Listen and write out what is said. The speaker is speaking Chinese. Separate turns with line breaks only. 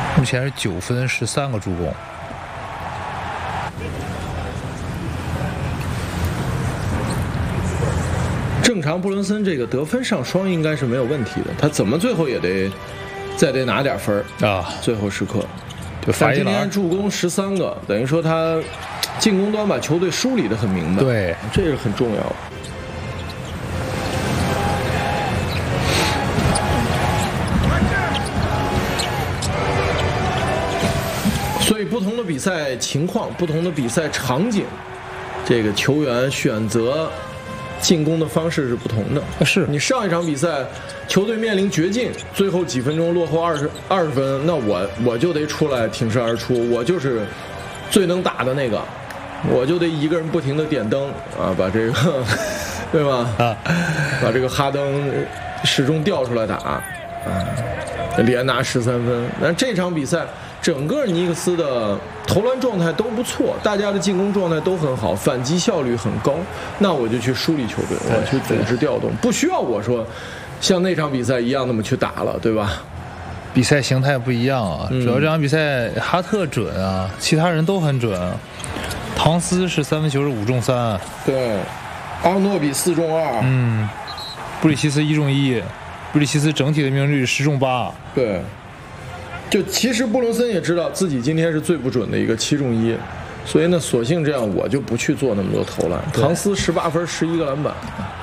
目前是9分13个助攻。
正常布伦森这个得分上双应该是没有问题的，他怎么最后也得拿点分
啊，
最后时刻。
就罚一篮，
今天助攻13个，等于说他进攻端把球队梳理得很明白，
对，
这是很重要的。所以不同的比赛情况，不同的比赛场景，这个球员选择进攻的方式是不同的。
是
你上一场比赛球队面临绝境，最后几分钟落后20分，那我就得出来挺身而出，我就是最能打的那个，我就得一个人不停的点灯啊，把这个对吧？把这个哈登始终调出来打啊，连拿13分。那这场比赛整个尼克斯的投篮状态都不错，大家的进攻状态都很好，反击效率很高，那我就去梳理球队，我去组织调动，不需要我说像那场比赛一样那么去打了，对吧？
比赛形态不一样啊，主要这场比赛哈特准啊，其他人都很准。唐斯是3分球是5中3，
对，阿诺比4中2，
布里奇斯1中1，布里奇斯整体的命中率10中8，
对。就其实布伦森也知道自己今天是最不准的一个7中1，所以呢，索性这样我就不去做那么多投篮。唐斯18分11个篮板。